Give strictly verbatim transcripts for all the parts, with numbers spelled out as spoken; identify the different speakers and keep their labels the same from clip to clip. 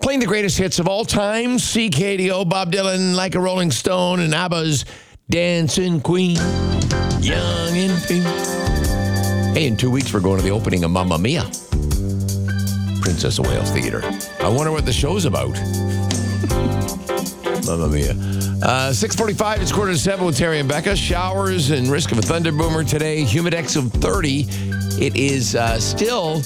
Speaker 1: Playing the greatest hits of all time, C K D O, Bob Dylan, Like a Rolling Stone, and ABBA's Dancing Queen, Young and Free. Hey, in two weeks we're going to the opening of Mamma Mia, Princess of Wales Theatre. I wonder what the show's about. Mamma Mia. Uh, six forty-five, it's quarter to seven with Terry and Becca. Showers and risk of a thunder boomer today. Humidex of thirty. It is uh, still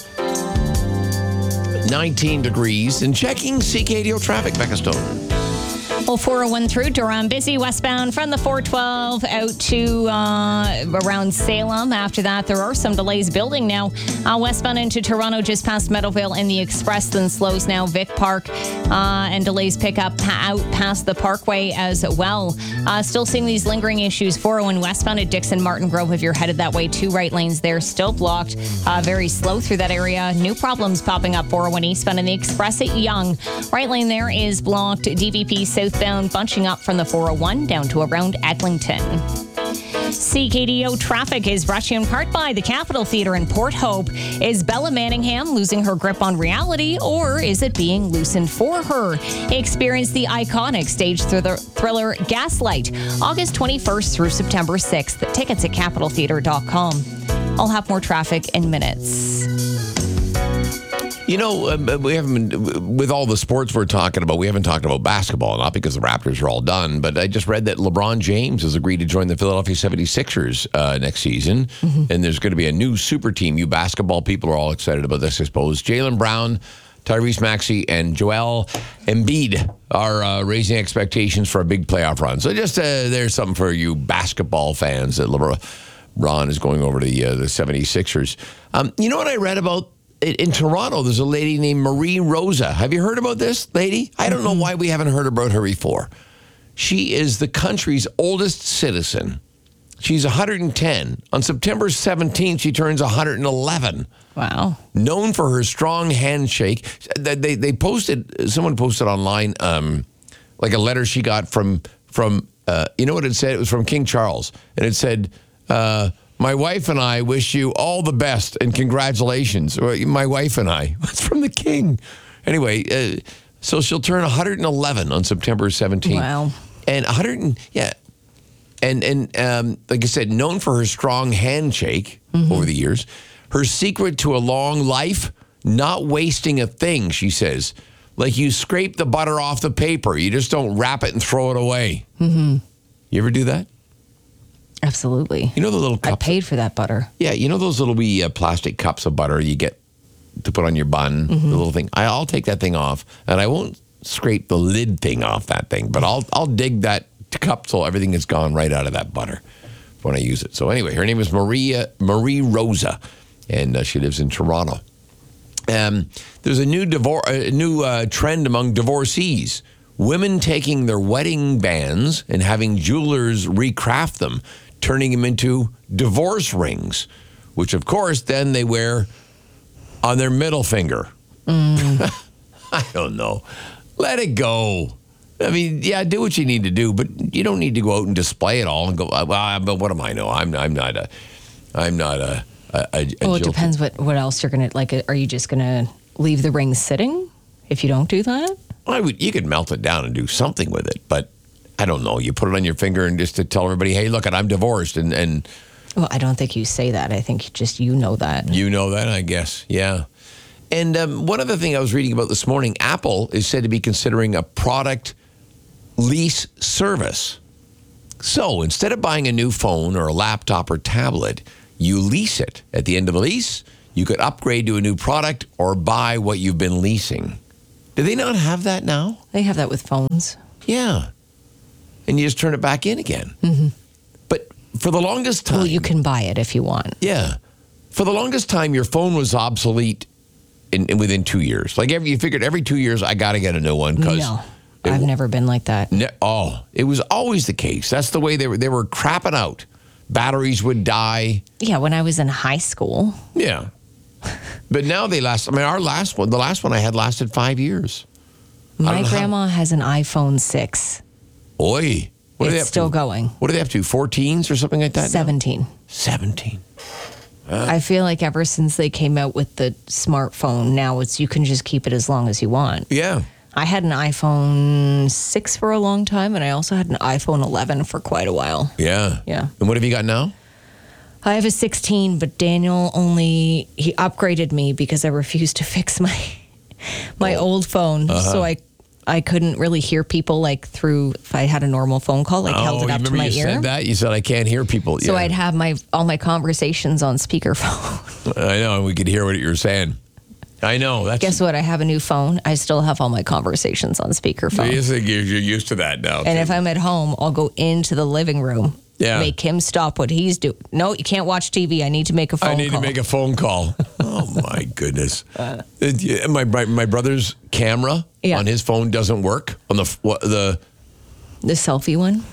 Speaker 1: nineteen degrees. And checking C K D O traffic, Becca Stone.
Speaker 2: Well, four oh one through Durham, busy westbound from the four twelve out to uh, around Salem. After that, there are some delays building now. Uh, westbound into Toronto, just past Meadowvale and the Express, then slows now. Vic Park uh, and delays pick up pa- out past the Parkway as well. Uh, still seeing these lingering issues. four oh one westbound at Dixon Martin Grove. If you're headed that way, two right lanes there still blocked. Uh, very slow through that area. New problems popping up. four oh one eastbound and the Express at Yonge. Right lane there is blocked. D V P southbound bunching up from the four oh one down to around Eglinton. C K D O traffic is brought to you in part by the Capitol Theatre in Port Hope. Is Bella Manningham losing her grip on reality, or is it being loosened for her? Experience the iconic stage thriller, thriller Gaslight, August twenty-first through September sixth. Tickets at capitol theatre dot com. I'll have more traffic in minutes.
Speaker 1: You know, um, we haven't been, with all the sports we're talking about, we haven't talked about basketball, not because the Raptors are all done, but I just read that LeBron James has agreed to join the Philadelphia seventy-sixers uh, next season, mm-hmm. and there's going to be a new super team. You basketball people are all excited about this, I suppose. Jaylen Brown, Tyrese Maxey, and Joel Embiid are uh, raising expectations for a big playoff run. So just uh, there's something for you basketball fans that LeBron is going over to the, uh, the seventy-sixers. Um, you know what I read about? In Toronto, there's a lady named Marie Rosa. Have you heard about this lady? I don't know why we haven't heard about her before. She is the country's oldest citizen. She's one hundred ten. On September seventeenth, she turns one hundred eleven.
Speaker 2: Wow.
Speaker 1: Known for her strong handshake. They they posted, someone posted online, um, like a letter she got from, from uh, you know what it said? It was from King Charles. And it said, uh, my wife and I wish you all the best and congratulations. My wife and I. That's from the king. Anyway, uh, so she'll turn one hundred eleven on September seventeenth.
Speaker 2: Wow.
Speaker 1: And one hundred, yeah. And, and um, like I said, known for her strong handshake mm-hmm. over the years. Her secret to a long life, not wasting a thing, she says. Like you scrape the butter off the paper. You just don't wrap it and throw it away. Mm-hmm. You ever do that?
Speaker 2: Absolutely.
Speaker 1: You know the little cups?
Speaker 2: I paid for that butter.
Speaker 1: Yeah, you know those little wee uh, plastic cups of butter you get to put on your bun, mm-hmm. the little thing. I, I'll take that thing off, and I won't scrape the lid thing off that thing, but I'll I'll dig that cup so everything is gone right out of that butter when I use it. So anyway, her name is Maria Marie Rosa, and uh, she lives in Toronto. Um, there's a new divor- a new uh, trend among divorcees. Women taking their wedding bands and having jewelers recraft them, turning them into divorce rings, which, of course, then they wear on their middle finger. Mm. I don't know. Let it go. I mean, yeah, do what you need to do, but you don't need to go out and display it all and go, well, but what am I know? I'm, I'm not a, I'm not a, a, a
Speaker 2: Well, it
Speaker 1: jilted.
Speaker 2: depends what, what else you're going to, like, are you just going to leave the ring sitting if you don't do that?
Speaker 1: I would, you could melt it down and do something with it, but I don't know. You put it on your finger and just to tell everybody, hey, look, I'm divorced. And, and
Speaker 2: well, I don't think you say that. I think just you know that.
Speaker 1: You know that, I guess. Yeah. And um, one other thing I was reading about this morning, Apple is said to be considering a product lease service. So instead of buying a new phone or a laptop or tablet, you lease it. At the end of the lease, you could upgrade to a new product or buy what you've been leasing. Do they not have that now?
Speaker 2: They have that with phones.
Speaker 1: Yeah. And you just turn it back in again. Mm-hmm. But for the longest time...
Speaker 2: Well, you can buy it if you want.
Speaker 1: Yeah. For the longest time, your phone was obsolete in, in within two years. Like, every, you figured every two years, I got to get a new one. Cause
Speaker 2: no, I've it, never been like that.
Speaker 1: Ne- oh, it was always the case. That's the way they were. They were crapping out. Batteries would die.
Speaker 2: Yeah, when I was in high school.
Speaker 1: Yeah. But now they last, I mean, our last one, the last one I had lasted five years.
Speaker 2: My grandma how. has an iPhone six.
Speaker 1: Oi. What
Speaker 2: it's
Speaker 1: are they up
Speaker 2: still
Speaker 1: to?
Speaker 2: going.
Speaker 1: What are they up to, fourteens or something like that?
Speaker 2: seventeen.
Speaker 1: Now? seventeen. Uh,
Speaker 2: I feel like ever since they came out with the smartphone, now it's you can just keep it as long as you want.
Speaker 1: Yeah.
Speaker 2: I had an iPhone six for a long time, and I also had an iPhone eleven for quite a while.
Speaker 1: Yeah.
Speaker 2: Yeah.
Speaker 1: And what have you got now?
Speaker 2: I have a sixteen, but Daniel only, he upgraded me because I refused to fix my my
Speaker 1: Oh.
Speaker 2: old phone.
Speaker 1: Uh-huh.
Speaker 2: So I I couldn't really hear people like through, if I had a normal phone call, like held
Speaker 1: oh,
Speaker 2: it
Speaker 1: you
Speaker 2: up to
Speaker 1: remember
Speaker 2: my
Speaker 1: you
Speaker 2: ear.
Speaker 1: said that? You said, I can't hear people.
Speaker 2: So
Speaker 1: Yeah.
Speaker 2: I'd have my all my conversations on speakerphone.
Speaker 1: I know, and we could hear what you're saying. I know. That's
Speaker 2: Guess what? I have a new phone. I still have all my conversations on speakerphone.
Speaker 1: You think you're you're used to that now.
Speaker 2: And
Speaker 1: too.
Speaker 2: if I'm at home, I'll go into the living room.
Speaker 1: Yeah.
Speaker 2: Make him stop what he's doing. No, you can't watch T V. I need to make a phone
Speaker 1: I need
Speaker 2: call.
Speaker 1: to make a phone call. Oh my goodness! Uh, yeah, my, my my brother's camera
Speaker 2: Yeah.
Speaker 1: on his phone doesn't work on the what, the
Speaker 2: The selfie one?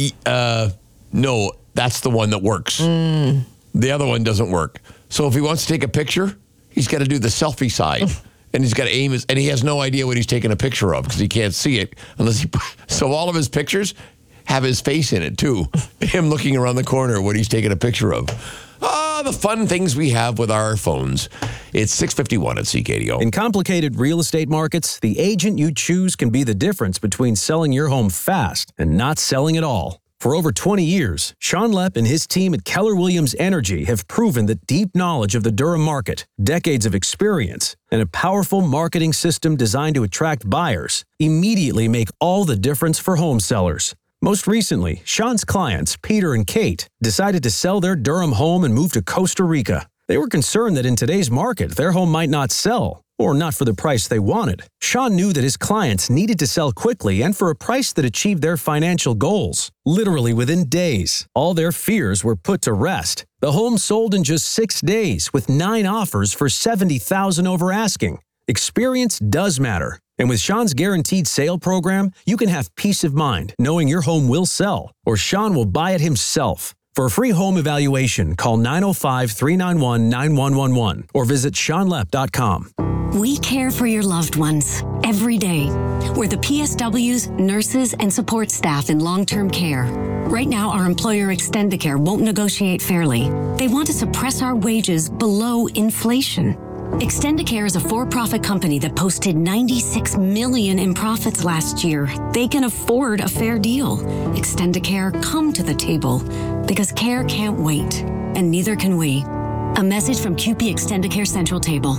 Speaker 1: uh no, that's the one that works.
Speaker 2: Mm.
Speaker 1: The other one doesn't work. So if he wants to take a picture, he's got to do the selfie side. And he's got to aim his, and he has no idea what he's taking a picture of because he can't see it unless he. So all of his pictures have his face in it too. Him looking around the corner what he's taking a picture of. Ah, the fun things we have with our phones. It's six fifty-one at C K D O.
Speaker 3: In complicated real estate markets, the agent you choose can be the difference between selling your home fast and not selling at all. For over twenty years, Sean Lepp and his team at Keller Williams Energy have proven that deep knowledge of the Durham market, decades of experience, and a powerful marketing system designed to attract buyers immediately make all the difference for home sellers. Most recently, Sean's clients, Peter and Kate, decided to sell their Durham home and move to Costa Rica. They were concerned that in today's market, their home might not sell, or not for the price they wanted. Sean knew that his clients needed to sell quickly and for a price that achieved their financial goals. Literally within days, all their fears were put to rest. The home sold in just six days with nine offers for seventy thousand dollars over asking. Experience does matter. And with Sean's Guaranteed Sale program, you can have peace of mind knowing your home will sell, or Sean will buy it himself. For a free home evaluation, call nine oh five, three nine one, nine one one one or visit sean lepp dot com.
Speaker 4: We care for your loved ones every day. We're the P S Ws, nurses, and support staff in long-term care. Right now, our employer Extendicare won't negotiate fairly. They want to suppress our wages below inflation. Extendicare is a for-profit company that posted ninety-six million dollars in profits last year. They can afford a fair deal. Extendicare, come to the table because care can't wait, and neither can we. A message from Q P Extendicare Central Table.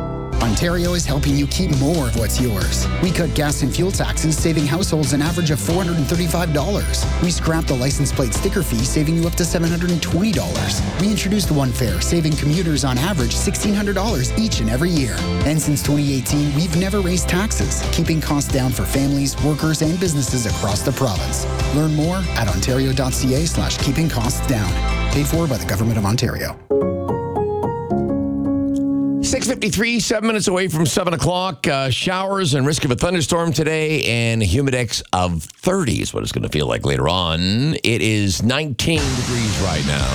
Speaker 5: Ontario is helping you keep more of what's yours. We cut gas and fuel taxes, saving households an average of four hundred thirty-five dollars. We scrapped the license plate sticker fee, saving you up to seven hundred twenty dollars. We introduced One Fare, saving commuters on average sixteen hundred dollars each and every year. And since twenty eighteen, we've never raised taxes, keeping costs down for families, workers, and businesses across the province. Learn more at ontario.ca slash keeping costs down. Paid for by the Government of Ontario.
Speaker 1: six fifty-three, seven minutes away from seven o'clock. Uh, showers and risk of a thunderstorm today, and a humidex of thirty is what it's going to feel like later on. It is nineteen degrees right now.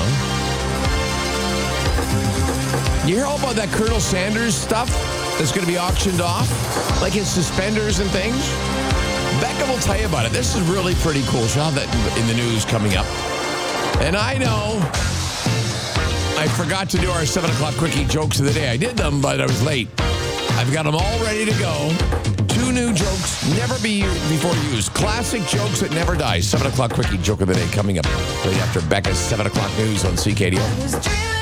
Speaker 1: You hear all about that Colonel Sanders stuff that's going to be auctioned off? Like his suspenders and things? Becca will tell you about it. This is really pretty cool. She'll have that in the news coming up. And I know I forgot to do our seven o'clock quickie jokes of the day. I did them, but I was late. I've got them all ready to go. Two new jokes, never be before used. Classic jokes that never die. seven o'clock quickie joke of the day coming up right after Becca's seven o'clock news on C K D O.